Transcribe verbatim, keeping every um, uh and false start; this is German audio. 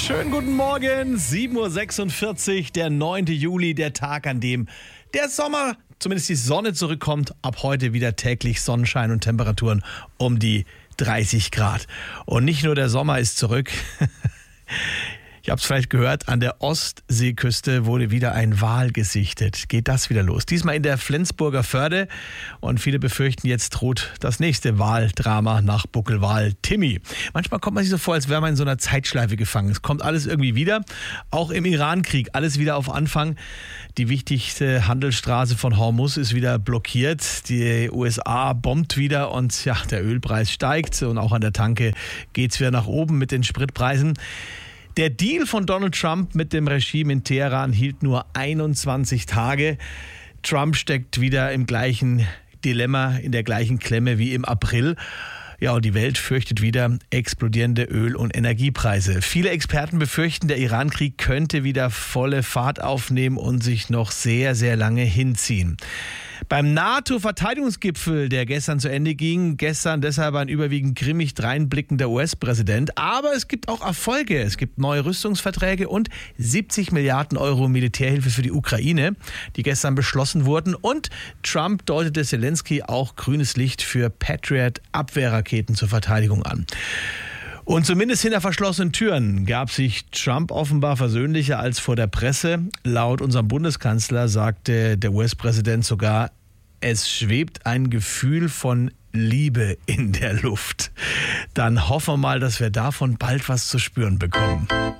Schönen guten Morgen, sieben Uhr sechsundvierzig, der neunte Juli, der Tag, an dem der Sommer, zumindest die Sonne zurückkommt. Ab heute wieder täglich Sonnenschein und Temperaturen um die dreißig Grad. Und nicht nur der Sommer ist zurück. Ich habe es vielleicht gehört, an der Ostseeküste wurde wieder ein Wal gesichtet. Geht das wieder los? Diesmal in der Flensburger Förde. Und viele befürchten, jetzt droht das nächste Waldrama nach Buckelwal Timmy. Manchmal kommt man sich so vor, als wäre man in so einer Zeitschleife gefangen. Es kommt alles irgendwie wieder. Auch im Irankrieg, alles wieder auf Anfang. Die wichtigste Handelsstraße von Hormuz ist wieder blockiert. Die U S A bombt wieder und ja, der Ölpreis steigt. Und auch an der Tanke geht es wieder nach oben mit den Spritpreisen. Der Deal von Donald Trump mit dem Regime in Teheran hielt nur einundzwanzig Tage. Trump steckt wieder im gleichen Dilemma, in der gleichen Klemme wie im April. Ja, und die Welt fürchtet wieder explodierende Öl- und Energiepreise. Viele Experten befürchten, der Irankrieg könnte wieder volle Fahrt aufnehmen und sich noch sehr, sehr lange hinziehen. Beim NATO-Verteidigungsgipfel, der gestern zu Ende ging, gestern deshalb ein überwiegend grimmig dreinblickender U S-Präsident. Aber es gibt auch Erfolge. Es gibt neue Rüstungsverträge und siebzig Milliarden Euro Militärhilfe für die Ukraine, die gestern beschlossen wurden. Und Trump deutete Zelensky auch grünes Licht für Patriot-Abwehrraketen zur Verteidigung an. Und zumindest hinter verschlossenen Türen gab sich Trump offenbar versöhnlicher als vor der Presse. Laut unserem Bundeskanzler sagte der U S-Präsident sogar, es schwebt ein Gefühl von Liebe in der Luft. Dann hoffen wir mal, dass wir davon bald was zu spüren bekommen.